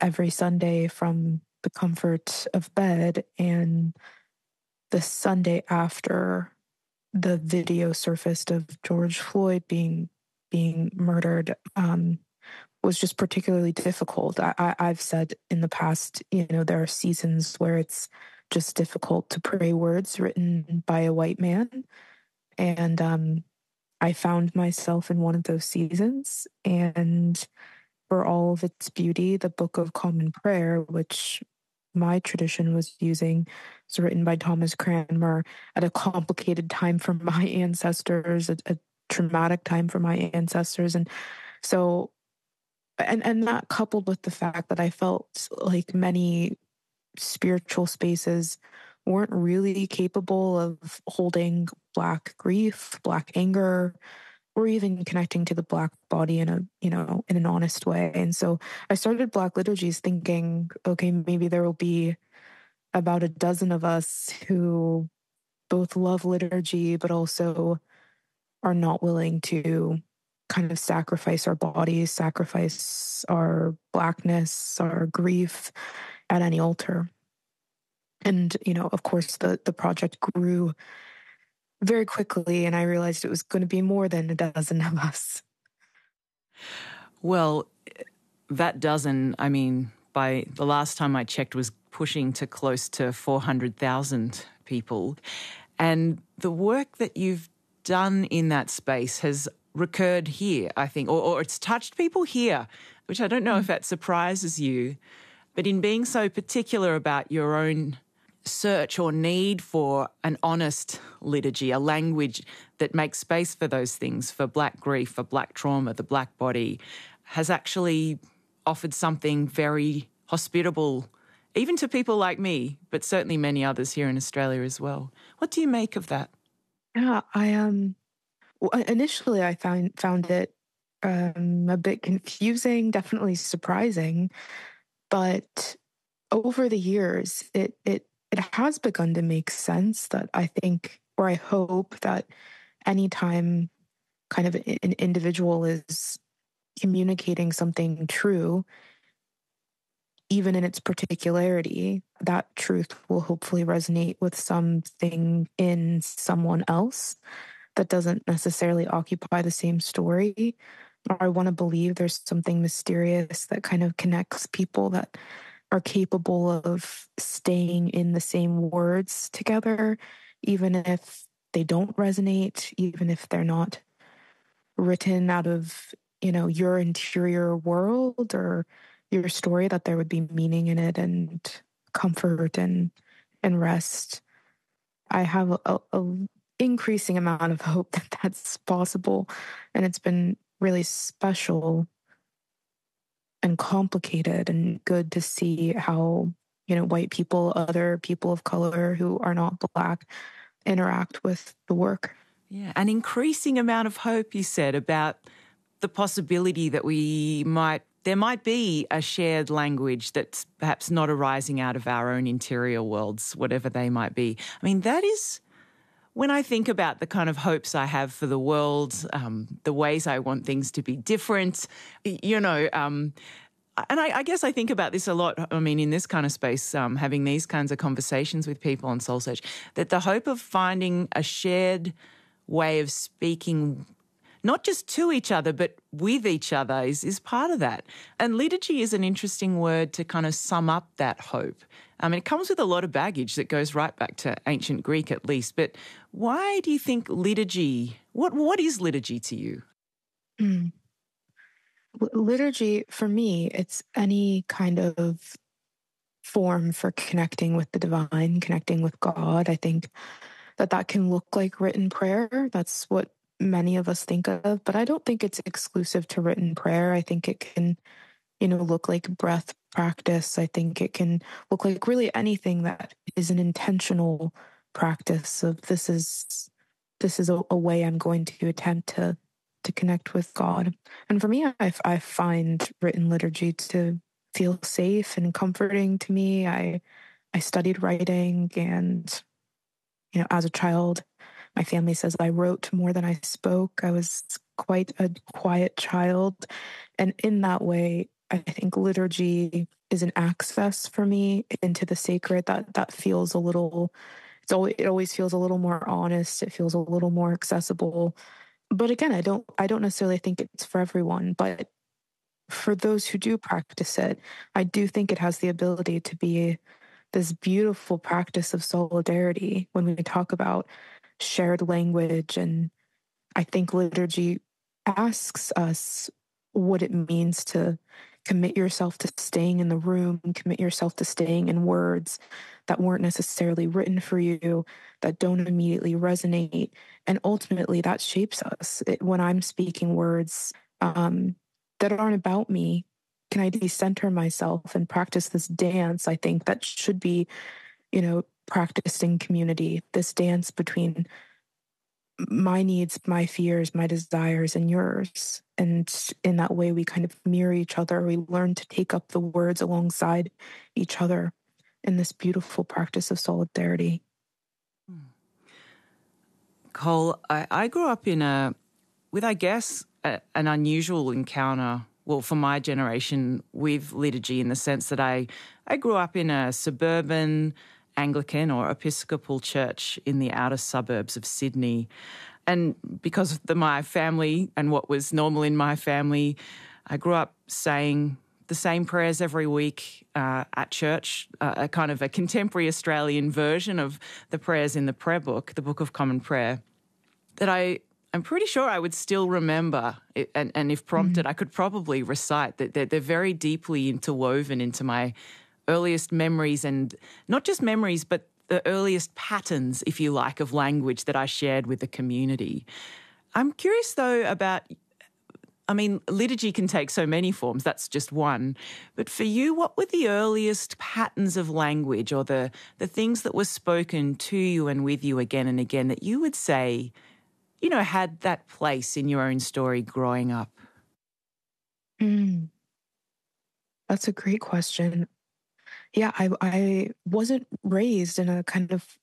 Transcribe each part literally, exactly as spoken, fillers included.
every Sunday from the comfort of bed. And the Sunday after the video surfaced of George Floyd being being murdered um, was just particularly difficult. I, I, I've said in the past, you know, there are seasons where it's just difficult to pray words written by a white man. And um, I found myself in one of those seasons. And for all of its beauty, the Book of Common Prayer, which my tradition was using, was written by Thomas Cranmer at a complicated time for my ancestors, a, a traumatic time for my ancestors. And so, and, and that coupled with the fact that I felt like many spiritual spaces weren't really capable of holding Black grief, Black anger, or even connecting to the Black body in a, you know, in an honest way. And so I started Black Liturgies thinking, okay, maybe there will be about a dozen of us who both love liturgy, but also are not willing to kind of sacrifice our bodies, sacrifice our Blackness, our grief at any altar. And, you know, of course, the, the project grew very quickly, and I realized it was going to be more than a dozen of us. Well, that dozen, I mean, by the last time I checked, was pushing to close to four hundred thousand people. And the work that you've done in that space has recurred here, I think, or, or it's touched people here, which I don't know if that surprises you. But in being so particular about your own search or need for an honest liturgy, a language that makes space for those things, for Black grief, for Black trauma, the Black body, has actually offered something very hospitable, even to people like me, but certainly many others here in Australia as well. What do you make of that? Yeah, I um well, initially I found found it um a bit confusing, definitely surprising, but over the years it it it has begun to make sense. That I think, or I hope, that anytime kind of an individual is communicating something true, even in its particularity, that truth will hopefully resonate with something in someone else that doesn't necessarily occupy the same story. I want to believe there's something mysterious that kind of connects people that are capable of staying in the same words together, even if they don't resonate, even if they're not written out of, you know, your interior world or your story, that there would be meaning in it and comfort and and rest. I have a, a increasing amount of hope that that's possible, and it's been really special and complicated and good to see how, you know, white people, other people of color who are not Black, interact with the work. Yeah, an increasing amount of hope, you said, about the possibility that we might, there might be a shared language that's perhaps not arising out of our own interior worlds, whatever they might be. I mean, that is, when I think about the kind of hopes I have for the world, um, the ways I want things to be different, you know, um, and I, I guess I think about this a lot, I mean, in this kind of space, um, having these kinds of conversations with people on Soul Search, that the hope of finding a shared way of speaking, not just to each other, but with each other, is, is part of that. And liturgy is an interesting word to kind of sum up that hope. I mean, it comes with a lot of baggage that goes right back to ancient Greek at least. But why do you think liturgy, what what is liturgy to you? Mm. Liturgy, for me, it's any kind of form for connecting with the divine, connecting with God. I think that that can look like written prayer. That's what many of us think of, but I don't think it's exclusive to written prayer. I think it can, you know, look like breath practice. I think it can look like really anything that is an intentional practice of this is this is a, a way I'm going to attempt to to connect with God. And for me, I, I find written liturgy to feel safe and comforting to me. I I studied writing, and you know, as a child, my family says I wrote more than I spoke. I was quite a quiet child. And in that way, I think liturgy is an access for me into the sacred that that feels a little it's always it always feels a little more honest. It feels a little more accessible. But again, I don't I don't necessarily think it's for everyone, but for those who do practice it, I do think it has the ability to be this beautiful practice of solidarity when we talk about shared language. And I think liturgy asks us what it means to commit yourself to staying in the room, commit yourself to staying in words that weren't necessarily written for you, that don't immediately resonate. And ultimately, that shapes us. It, when I'm speaking words um, that aren't about me, can I decenter myself and practice this dance? I think that should be, you know, practiced in community, this dance between my needs, my fears, my desires, and yours. And in that way, we kind of mirror each other. We learn to take up the words alongside each other in this beautiful practice of solidarity. Cole, I, I grew up in a, with, I guess, a, an unusual encounter, well, for my generation, with liturgy, in the sense that I, I grew up in a suburban Anglican or Episcopal church in the outer suburbs of Sydney. And because of the, my family and what was normal in my family, I grew up saying the same prayers every week uh, at church, uh, a kind of a contemporary Australian version of the prayers in the prayer book, the Book of Common Prayer, that I, I'm pretty sure I would still remember. It, and, and if prompted, mm. I could probably recite that. They're, they're very deeply interwoven into my earliest memories, and not just memories, but the earliest patterns, if you like, of language that I shared with the community. I'm curious, though, about, I mean, liturgy can take so many forms. That's just one. But for you, what were the earliest patterns of language, or the, the things that were spoken to you and with you again and again that you would say, you know, had that place in your own story growing up? Mm. That's a great question. Yeah, I I wasn't raised in a kind of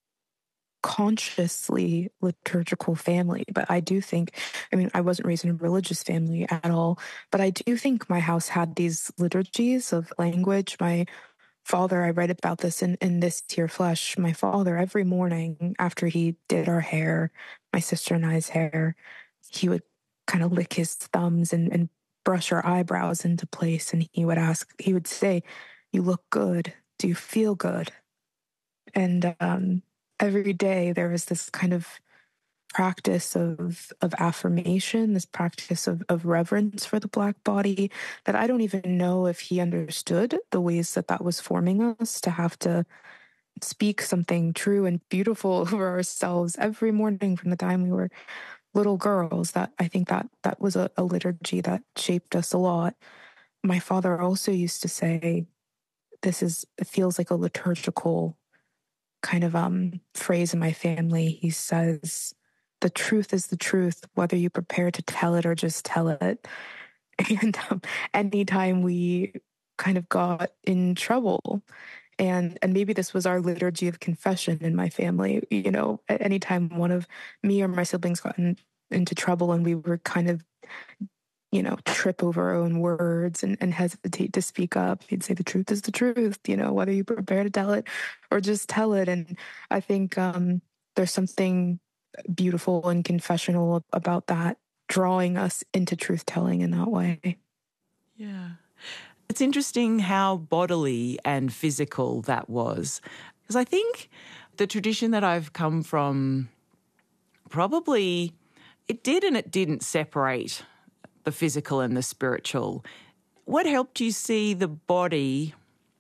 consciously liturgical family, but I do think, I mean, I wasn't raised in a religious family at all, but I do think my house had these liturgies of language. My father, I read about this in, in This Here Flesh, my father, every morning after he did our hair, my sister and I's hair, he would kind of lick his thumbs and, and brush our eyebrows into place. And he would ask, he would say, "You look good. Do you feel good?" And um, every day there was this kind of practice of of affirmation, this practice of, of reverence for the Black body, that I don't even know if he understood the ways that that was forming us, to have to speak something true and beautiful over ourselves every morning from the time we were little girls. That I think that that was a, a liturgy that shaped us a lot. My father also used to say, this is, it feels like a liturgical kind of um phrase in my family. He says, "The truth is the truth, whether you prepare to tell it or just tell it." And um, anytime we kind of got in trouble, and and maybe this was our liturgy of confession in my family, you know, at any time one of me or my siblings got in, into trouble, and we were kind of, you know, trip over our own words and, and hesitate to speak up, he'd say, "The truth is the truth, you know, whether you prepare to tell it or just tell it." And I think um, there's something beautiful and confessional about that, drawing us into truth telling in that way. Yeah. It's interesting how bodily and physical that was. Because I think the tradition that I've come from, probably, it did and it didn't separate the physical and the spiritual. What helped you see the body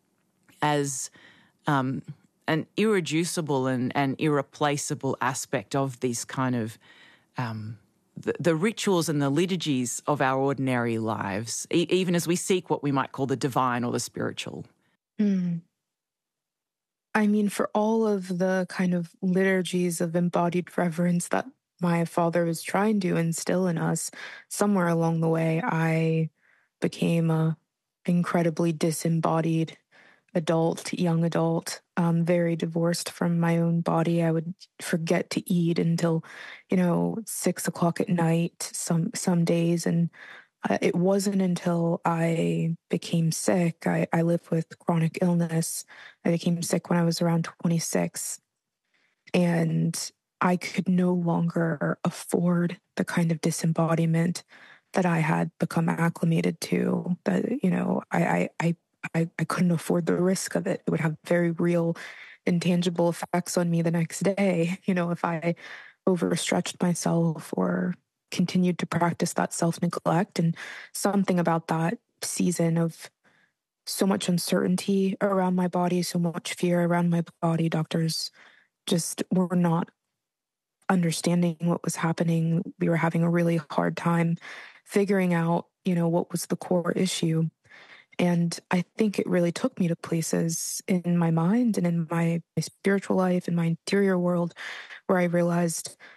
as um, an irreducible and, and irreplaceable aspect of these kind of um, the, the rituals and the liturgies of our ordinary lives, e- even as we seek what we might call the divine or the spiritual? Mm. I mean, for all of the kind of liturgies of embodied reverence that my father was trying to instill in us, somewhere along the way, I became a incredibly disembodied adult, young adult, um, very divorced from my own body. I would forget to eat until, you know, six o'clock at night some some days, and Uh, it wasn't until I became sick, I, I live with chronic illness. I became sick when I was around twenty-six, and I could no longer afford the kind of disembodiment that I had become acclimated to. That, you know, I, I, I, I, I couldn't afford the risk of it. It would have very real, intangible effects on me the next day, you know, if I overstretched myself or continued to practice that self neglect. And something about that season of so much uncertainty around my body, so much fear around my body, doctors just were not understanding what was happening. We were having a really hard time figuring out, you know, what was the core issue. And I think it really took me to places in my mind and in my, my spiritual life, in my interior world, where I realized